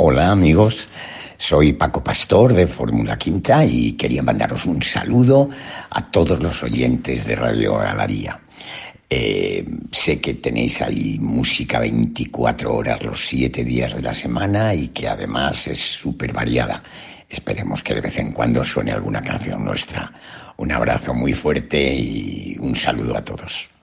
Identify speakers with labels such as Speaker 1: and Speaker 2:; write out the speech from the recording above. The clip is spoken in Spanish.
Speaker 1: Hola amigos, soy Paco Pastor de Fórmula Quinta y quería mandaros un saludo a todos los oyentes de Radio Galería. Sé que tenéis ahí música 24 horas los 7 días de la semana y que además es súper variada. Esperemos que de vez en cuando suene alguna canción nuestra. Un abrazo muy fuerte y un saludo a todos.